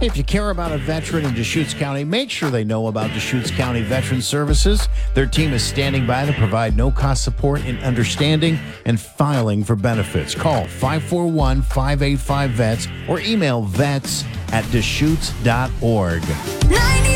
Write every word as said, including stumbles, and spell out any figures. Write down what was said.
If you care about a veteran in Deschutes County, make sure they know about Deschutes County Veteran Services. Their team is standing by to provide no-cost support in understanding and filing for benefits. Call five four one, five eight five, V E T S or email vets at deschutes dot org.